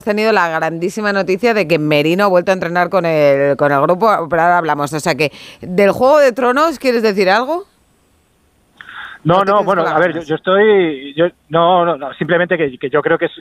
tenido la grandísima noticia de que Merino ha vuelto a entrenar con el grupo, pero ahora hablamos. O sea que, ¿del Juego de Tronos quieres decir algo? No, bueno, a ver, yo estoy... no, simplemente que yo creo que